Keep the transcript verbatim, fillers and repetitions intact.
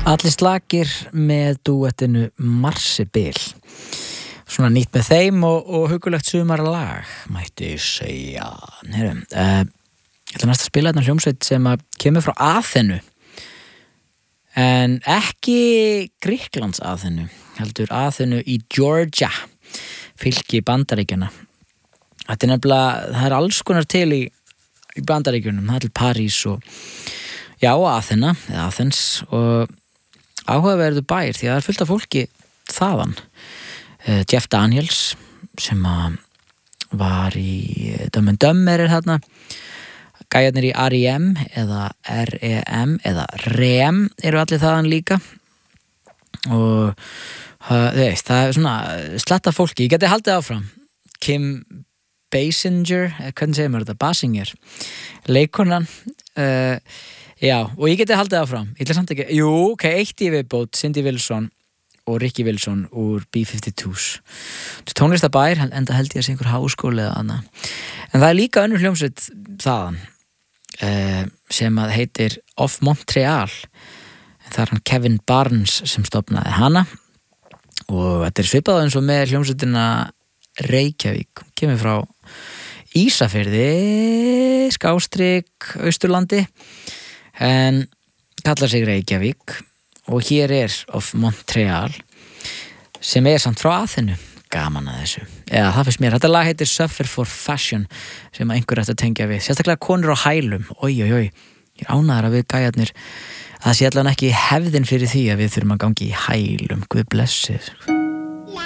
Allir slakir með dúettinu Marsibil. Svona nýtt með þeim og, og hugulegt sumarlag, mætti segja. Herum, uh, ég ætla næst að spila þarna hljómsveit sem að kemur frá Aþenu. En ekki Grikklands Aþenu, heldur Aþenu í Georgia, fylki Bandaríkjanna. Þetta er nefnilega, það er alls konar til í, í Bandaríkjunum, það er til París og já, Aþena, eða Athens og áhugaverður bær því að það er fullt af fólki þaðan. Uh, Jeff Daniels sem að var í Dumb and Dumber er þarna, gæjarnir í R E M eða R E M eða R E M eru allir þaðan líka og uh, veist, það er svona sletta fólki, ég geti haldið áfram. Kim Basinger, hvernig segir maður þetta, Basinger leikonan uh, já, og ég geti haldið áfram ég ætla samt ekki, jú, ok, eitt í viðbót Cindy Wilson og Ricky Wilson úr B fimmtíu-tvö tónlistabær, enda held ég að sé einhver háskóli eða annað, en það er líka önnur hljómsveit þaðan uh, sem að heitir Of Montreal, en það er hann Kevin Barnes sem stofnaði hana og þetta er svipað eins og með hljómsveitina Reykjavík, kemur frá Ísafirði skástrik Austurlandi en kallar sig Reykjavík og hér er Of Montreal sem er samt frá Aþenu, gaman að þessu eða það finnst mér, þetta lag heitir Suffer for Fashion sem einhver ætti að tengja við, sérstaklega konur á hælum oi, oi, oi, ég er ánægður að við gæjarnir að það sé allan ekki hefðin fyrir því að við þurfum að gangi í hælum, Guð blessi